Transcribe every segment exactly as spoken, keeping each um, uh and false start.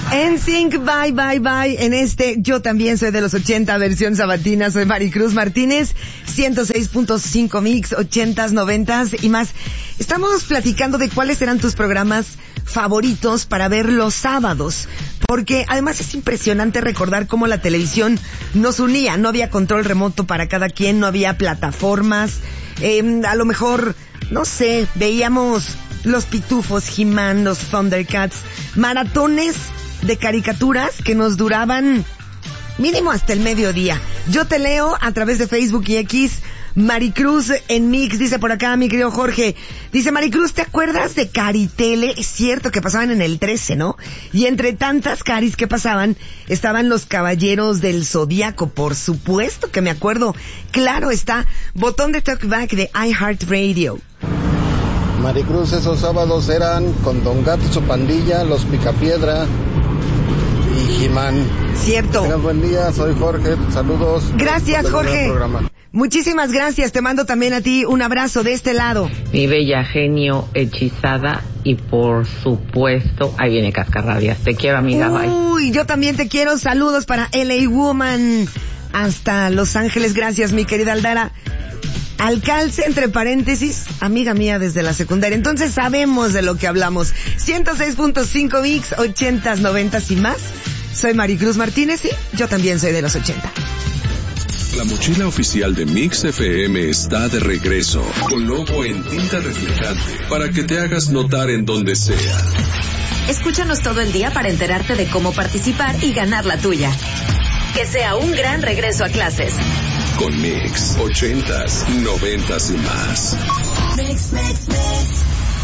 N Sync, bye, bye, bye. En este, yo también soy de los ochenta, versión sabatina. Soy Maricruz Martínez, ciento seis punto cinco Mix, ochentas, noventas y más. Estamos platicando de cuáles eran tus programas favoritos para ver los sábados. Porque además es impresionante recordar cómo la televisión nos unía. No había control remoto para cada quien, no había plataformas. Eh, a lo mejor, no sé, veíamos los Pitufos, He-Man, los Thundercats, maratones de caricaturas que nos duraban mínimo hasta el mediodía. Yo te leo a través de Facebook y X. Maricruz en Mix, dice por acá mi querido Jorge. Dice, Maricruz, ¿te acuerdas de Caritele? Es cierto que pasaban en el trece, ¿no? Y entre tantas caris que pasaban, estaban los Caballeros del Zodíaco. Por supuesto que me acuerdo. Claro está, botón de talkback de iHeartRadio. Maricruz, esos sábados eran con Don Gato y su pandilla, los Picapiedra y He-Man. Cierto. Tengan buen día, soy Jorge, saludos. Gracias, Jorge. Muchísimas gracias, te mando también a ti un abrazo de este lado. Mi bella genio hechizada y por supuesto, ahí viene Cascarrabias. Te quiero, amiga, bye. Uy, yo también te quiero, saludos para L A Woman hasta Los Ángeles, gracias mi querida Aldara. Alcalce, entre paréntesis, amiga mía desde la secundaria. Entonces sabemos de lo que hablamos. ciento seis punto cinco Mix, ochentas, noventas y más. Soy Maricruz Martínez y yo también soy de los ochenta. La mochila oficial de Mix F M está de regreso, con logo en tinta reflejante, para que te hagas notar en donde sea. Escúchanos todo el día para enterarte de cómo participar y ganar la tuya. Que sea un gran regreso a clases. Con Mix, ochentas, noventas y más. Mix, mix, mix.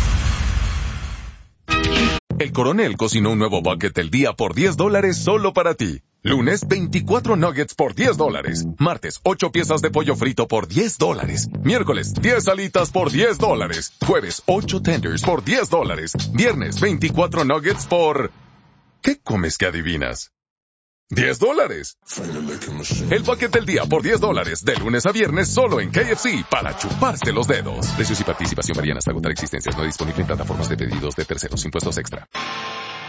El Coronel cocinó un nuevo bucket del día por diez dólares solo para ti. Lunes, veinticuatro nuggets por diez dólares. Martes, ocho piezas de pollo frito por diez dólares. Miércoles, diez alitas por diez dólares. Jueves, ocho tenders por diez dólares. Viernes, veinticuatro nuggets por... ¿Qué comes que adivinas? diez dólares. El bucket del día por diez dólares, de lunes a viernes solo en K F C, para chuparse los dedos. Precios y participación varían hasta agotar existencias. No disponible en plataformas de pedidos de terceros. Impuestos extra.